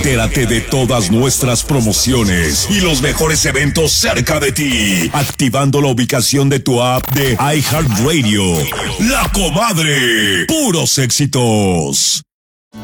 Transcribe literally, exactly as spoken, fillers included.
Entérate de todas nuestras promociones y los mejores eventos cerca de ti, activando la ubicación de tu app de iHeartRadio. La Comadre. Puros éxitos.